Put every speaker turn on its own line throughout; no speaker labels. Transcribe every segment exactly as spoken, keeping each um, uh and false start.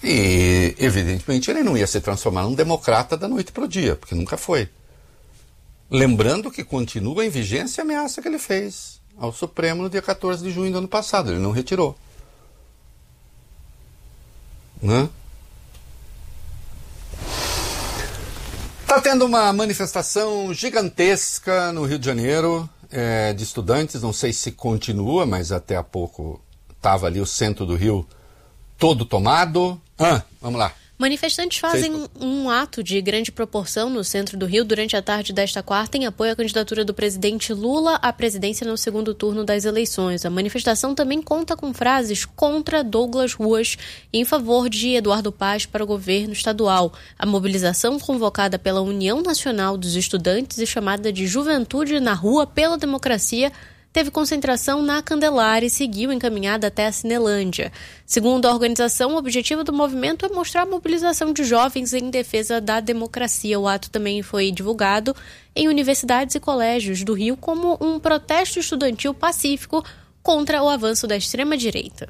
E, evidentemente, ele não ia se transformar num democrata da noite para o dia, porque nunca foi. Lembrando que continua em vigência a ameaça que ele fez ao Supremo no dia quatorze de junho do ano passado. Ele não retirou. Né? Está tendo uma manifestação gigantesca no Rio de Janeiro, é, de estudantes. Não sei se continua, mas até há pouco estava ali o centro do Rio todo tomado. Ah, vamos lá.
Manifestantes fazem um ato de grande proporção no centro do Rio durante a tarde desta quarta em apoio à candidatura do presidente Lula à presidência no segundo turno das eleições. A manifestação também conta com frases contra Douglas Ruas e em favor de Eduardo Paes para o governo estadual. A mobilização, convocada pela União Nacional dos Estudantes e chamada de Juventude na Rua pela Democracia, teve concentração na Candelária e seguiu encaminhada até a Cinelândia. Segundo a organização, o objetivo do movimento é mostrar a mobilização de jovens em defesa da democracia. O ato também foi divulgado em universidades e colégios do Rio como um protesto estudantil pacífico contra o avanço da extrema-direita.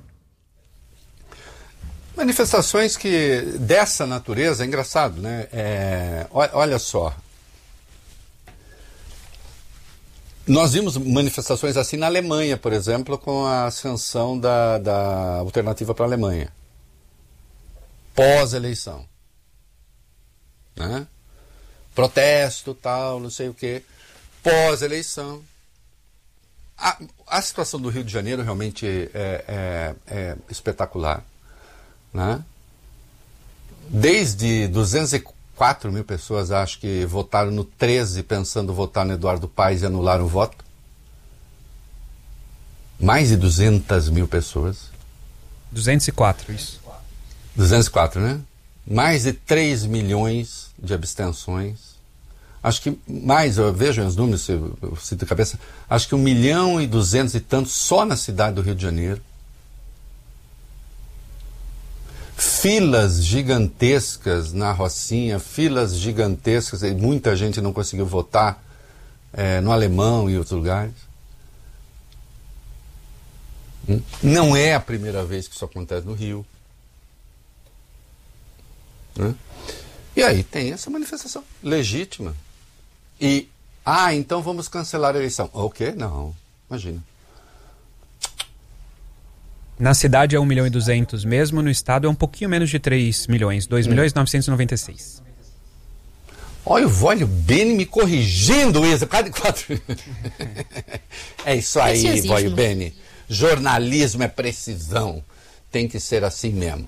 Manifestações que dessa natureza, é engraçado, né? É, olha só. Nós vimos manifestações assim na Alemanha, por exemplo, com a ascensão da, da alternativa para a Alemanha. Pós-eleição. Né? Protesto, tal, não sei o quê. Pós-eleição. A, a situação do Rio de Janeiro realmente é, é, é espetacular. Né? Desde duzentos e quatro mil pessoas, acho que votaram no treze pensando votar no Eduardo Paes e anularam o voto. Mais de duzentas mil pessoas.
duzentos e quatro, isso.
duzentos e quatro, né? Mais de três milhões de abstenções. Acho que mais, vejam os números, se eu cito de cabeça, acho que um milhão e duzentos e tantos só na cidade do Rio de Janeiro. Filas gigantescas na Rocinha, filas gigantescas, e muita gente não conseguiu votar é, no Alemão e outros lugares. Não é a primeira vez que isso acontece no Rio. Né? E aí tem essa manifestação legítima. E, ah, então vamos cancelar a eleição. O quê? Não, imagina.
Na cidade é um milhão e duzentos mesmo, no estado é um pouquinho menos de três milhões, dois milhões novecentos e noventa e seis.
Olha o Vólio Bene me corrigindo isso, quase quatro. É isso aí, Vólio Bene. Jornalismo é precisão. Tem que ser assim mesmo.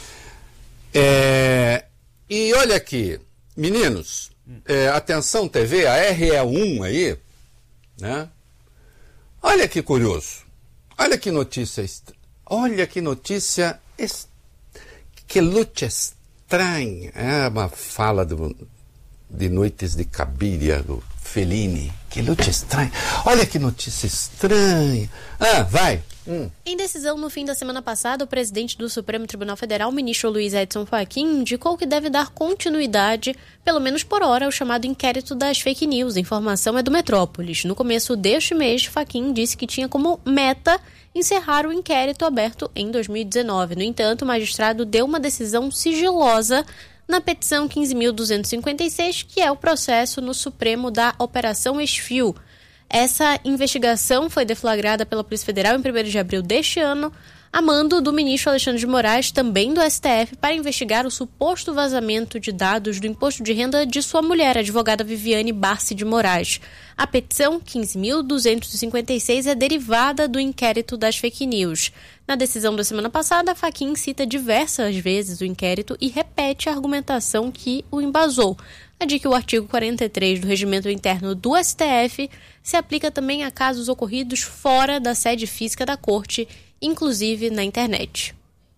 É, e olha aqui, meninos, é, atenção T V, a R E um aí, né? Olha que curioso. Olha que notícia estranha. Olha que notícia, est... que luta estranha. É uma fala do, de Noites de Cabiria, do Fellini. Que luta estranha. Olha que notícia estranha. Ah, vai. Hum.
Em decisão no fim da semana passada, o presidente do Supremo Tribunal Federal, o ministro Luiz Edson Fachin, indicou que deve dar continuidade, pelo menos por hora, ao chamado inquérito das fake news. A informação é do Metrópolis. No começo deste mês, Fachin disse que tinha como meta encerrar o inquérito aberto em dois mil e dezenove. No entanto, o magistrado deu uma decisão sigilosa na petição quinze mil duzentos e cinquenta e seis, que é o processo no Supremo da Operação Esfio. Essa investigação foi deflagrada pela Polícia Federal em primeiro de abril deste ano, a mando do ministro Alexandre de Moraes, também do S T F, para investigar o suposto vazamento de dados do imposto de renda de sua mulher, a advogada Viviane Barsi de Moraes. A petição quinze mil duzentos e cinquenta e seis é derivada do inquérito das fake news. Na decisão da semana passada, Fachin cita diversas vezes o inquérito e repete a argumentação que o embasou, a de que o artigo quarenta e três do Regimento Interno do S T F se aplica também a casos ocorridos fora da sede física da Corte, inclusive na internet.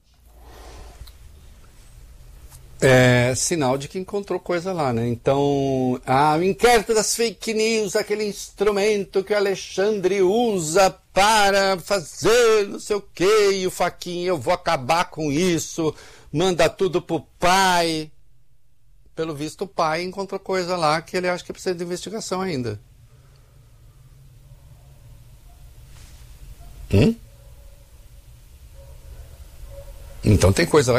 É sinal de que encontrou coisa lá, né? Então, ah, o inquérito das fake news, aquele instrumento que o Alexandre usa para fazer não sei o quê, e o Fachin, eu vou acabar com isso, manda tudo pro pai. Pelo visto, o pai encontrou coisa lá que ele acha que precisa de investigação ainda. Hum? Então tem coisa lá